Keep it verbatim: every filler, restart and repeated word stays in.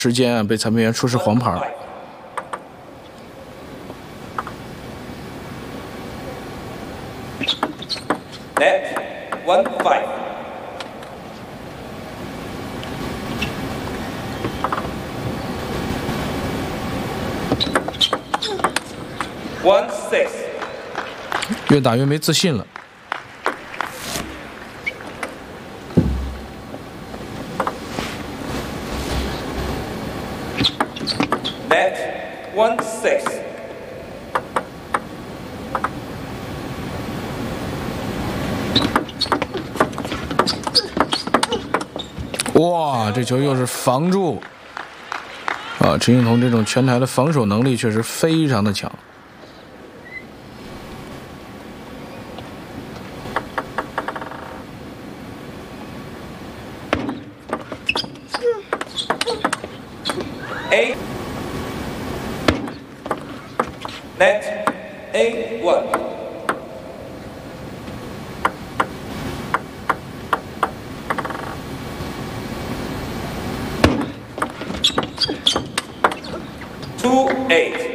时间啊，被裁判员出示黄牌。 Net one five. One six. 越打越没自信了。 Net one six. 哇，这球又是防住啊！陈幸同这种全台的防守能力确实非常的强。 Eight. Net eight one. Two eight.